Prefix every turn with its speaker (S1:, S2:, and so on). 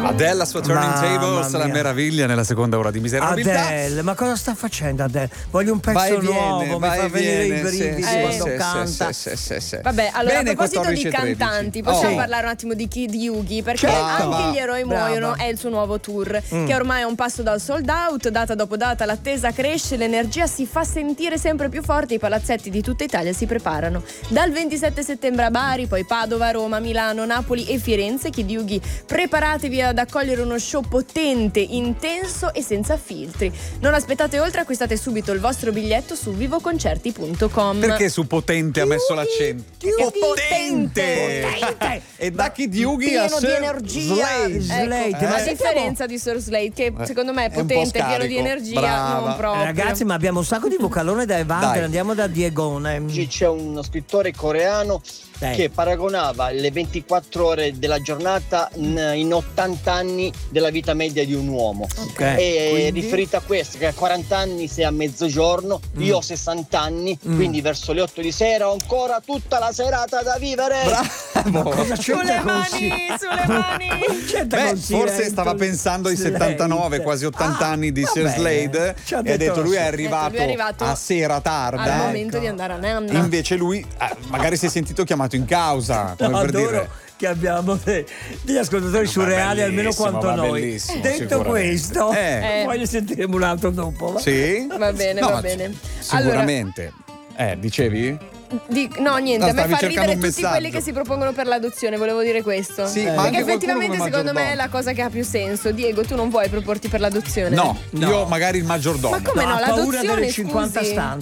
S1: Adele, la sua Turning Tables, la meraviglia nella seconda ora di Miserabilità.
S2: Adele, ma cosa sta facendo Adele? Voglio un pezzo nuovo, mi fa venire i brividi quando canta.
S1: Vabbè,
S3: allora, a proposito di cantanti, possiamo parlare un attimo di Kid Yugi, perché Anche gli eroi muoiono è il suo nuovo tour, che ormai è un passo dal sold out, data dopo data l'attesa cresce, l'energia si fa sentire sempre più forte, i palazzetti di tutta Italia si preparano. Dal 27 settembre a Bari, poi Padova, Roma, Milano, Napoli e Firenze, Kid Yugi, preparatevi ad accogliere uno show potente, intenso e senza filtri. Non aspettate oltre, acquistate subito il vostro biglietto su vivoconcerti.com.
S1: Perché su potente ha messo l'accento?
S3: Potente!
S1: E da Kid Yugi
S3: pieno
S1: a
S3: di energia.
S2: Slade,
S3: a differenza di Sir Slade, che secondo me è potente, pieno di energia, non proprio.
S2: Ragazzi, ma abbiamo un sacco di vocalone da evadere. Andiamo da Diegone.
S4: C'è uno scrittore coreano che paragonava le 24 ore della giornata in 80 anni della vita media di un uomo. E quindi, riferito a questo, che a 40 anni sei a mezzogiorno, io ho 60 anni, quindi verso le 8 di sera ho ancora tutta la serata da vivere.
S2: Cosa
S3: sulle mani.
S1: Forse stava pensando ai 79, quasi 80 anni di Sir Slade, e ha detto lui è arrivato a sera tarda,
S3: al momento di andare a nanna.
S1: Invece lui magari si è sentito chiamato in causa, come per dire
S2: che abbiamo degli ascoltatori surreali almeno quanto noi. Detto questo, poi ne sentiremo un altro dopo.
S1: Sì?
S3: Va bene.
S1: Sicuramente. Dicevi?
S3: No, niente, a me fa ridere tutti
S1: messaggio.
S3: Quelli che si propongono per l'adozione, volevo dire questo.
S1: Sì,
S3: perché effettivamente secondo me è la cosa che ha più senso. Diego, tu non vuoi proporti per l'adozione?
S1: No, io magari il maggiordomo.
S3: Ma come no?
S2: Ho paura
S3: L'adozione,
S2: delle 50 stanze.